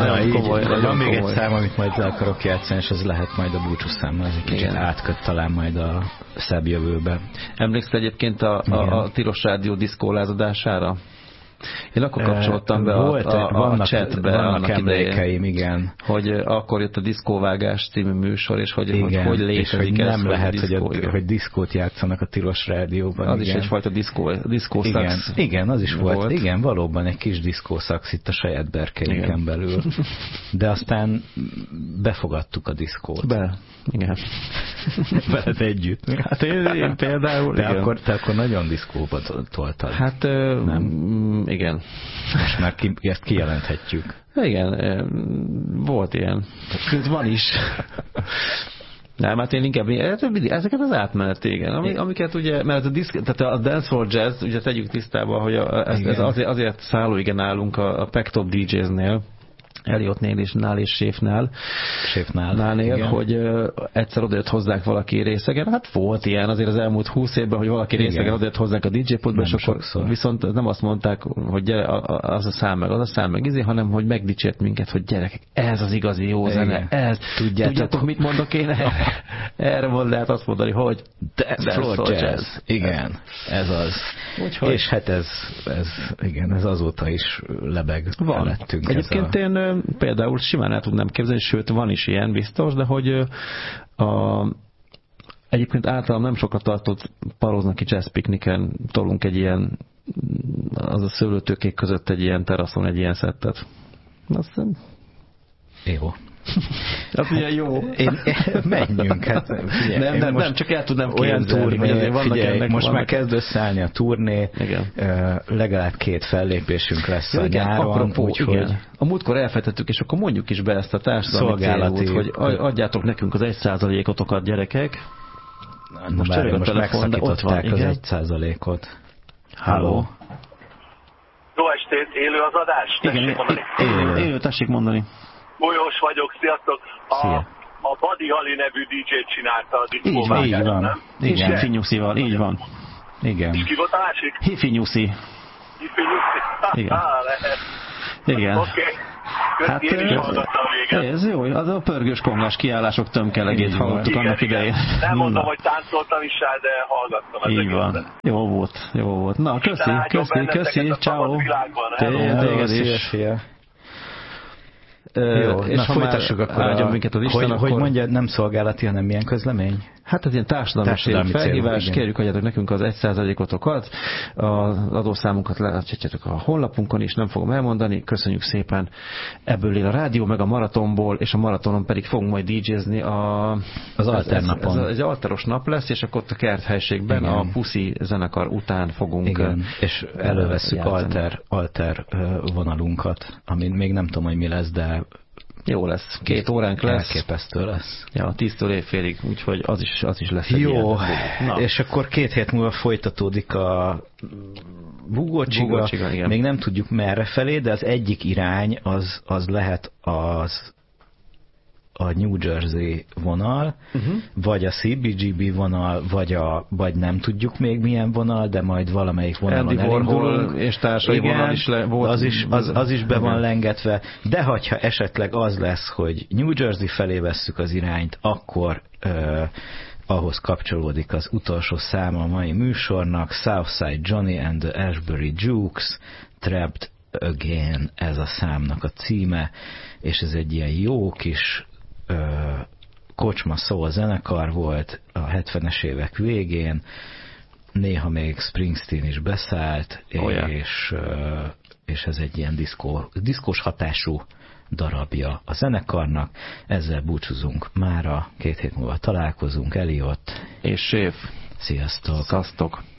Van még egy szám, amit majd le akarok játszani, és ez lehet majd a búcsúszám, az egy kicsit átköt talán majd a szebb jövőbe. Emlékszel egyébként a Tilos Rádió diszkólázadására? Én akkor kapcsoltam be a chatbe annak emlékeim, igen. Hogy akkor jött a Diszkóvágás című műsor, és hogy létezik és hogy nem lehet, hogy diszkót játszanak a Tilos Rádióban. Az is egyfajta diszkószax. Igen, az is volt. Igen, valóban egy kis diszkószax itt a saját berkeinken belül. De aztán befogadtuk a diszkót. Igen. Veled együtt. Hát én például... Te akkor nagyon diszkóba toltad. Hát igen. Most már ezt kijelenthetjük. Igen, volt ilyen. Van is. Nem, hát én inkább ezeket az átmenet, igen. Amiket ugye, mert tehát a Dancehall Jazz, ugye tegyük tisztába, hogy ez azért szálló igen állunk a Packtop DJs-nél, Elliotnél és Séfnál, hogy egyszer odajött hozzánk valaki részegen. Hát volt ilyen azért az elmúlt 20 évben, hogy valaki részegen odajött hozzánk a DJ-potba, és akkor viszont nem azt mondták, hogy gyere, az a szám meg, hanem hogy megdicsért minket, hogy gyerekek, ez az igazi jó zene, ez. Tudjátok, mit mondok én? Erre lehet azt mondani, hogy Dancehall Jazz. Igen, ez az. Úgyhogy. És hát ez azóta is lebeg mellettünk. Egyébként én például simán el tudnám képzelni, sőt van is ilyen biztos, de hogy egyébként általában nem sokat tartott Paroznaki Jazz Picnicen tolunk egy ilyen, az a szőlőtőkék között egy ilyen teraszon egy ilyen szettet. Aztán... Jó. Az ugye jó. Menjünk, hát figyelj, nem, csak el tudnám képzelni, hogy azért vannak ennek. Most már kezd összeállni a turné, legalább 2 fellépésünk lesz a nyáron, úgyhogy... A múltkor elfejtettük, és akkor mondjuk is be ezt a társadalmi célt, hogy adjátok nekünk az 1%-otokat, gyerekek. Most megszakították az 1%-ot. Halló. Jó estét, élő az adás? Igen, élő, tessék mondani. Bolyós vagyok, sziasztok. A Buddy Holly nevű DJ-t csinálta a diszkóvágást, nem? Igen, Hifi Nyuszival, így van. Igen. És ki volt a másik? Hifi Nyuszi. Igen. Igen. Oké. Hát, én is hallgattam véget. Ez jó, az a pörgős kongás kiállások tömkelegét hallottuk annak idején. Nem mondom, hogy táncoltam is rá, de hallgattam. Így van. Jó volt. Na, köszi, ciao. Téged is. Jó, és folytassuk akkor minket az Isten, hogy mondja, nem szolgálati, hanem milyen közlemény? Hát ez ilyen társadalmi felhívás, kérjük, adjatok nekünk az 1%-otokat, az adószámunkat leadhatjátok a honlapunkon is, nem fogom elmondani, köszönjük szépen, ebből él a rádió, meg a maratonból, és a maratonon pedig fogunk majd DJ-zni az alternapon. Ez egy alteros nap lesz, és akkor ott a kerthelységben a Puszi zenekar után fogunk. Igen, és elővesszük alter vonalunkat, amin még nem tudom, hogy mi lesz, de jó lesz. 2 óránk lesz. Elképesztő lesz. Ja, 10-től éjfélig, úgyhogy az is lesz. Jó, és akkor 2 hét múlva folytatódik a Bugócsiga. Még nem tudjuk merre felé, de az egyik irány az lehet a New Jersey vonal, vagy a CBGB vonal, vagy nem tudjuk még milyen vonal, de majd valamelyik vonalon elindulunk. És társai vonal is volt. Az is be van lengetve, de hogyha esetleg az lesz, hogy New Jersey felé vesszük az irányt, akkor ahhoz kapcsolódik az utolsó száma a mai műsornak, Southside Johnny and the Ashbury Jukes, Trapped Again, ez a számnak a címe, és ez egy ilyen jó kis kocsma soul zenekar volt a 70-es évek végén, néha még Springsteen is beszállt, és ez egy ilyen diszkós hatású darabja a zenekarnak. Ezzel búcsúzunk mára, 2 hét múlva találkozunk, Elliot és Séf. Sziasztok! Szasztok!